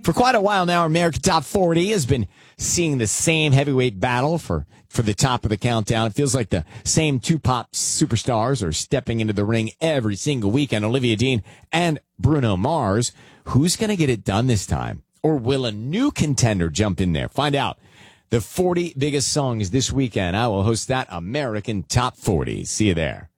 For quite a while now, American Top 40 has been seeing the same heavyweight battle for the top of the countdown. It feels like the same two pop superstars are stepping into the ring every single weekend. Olivia Dean and Bruno Mars. Who's going to get it done this time? Or will a new contender jump in there? Find out. The 40 biggest songs this weekend. I will host that American Top 40. See you there.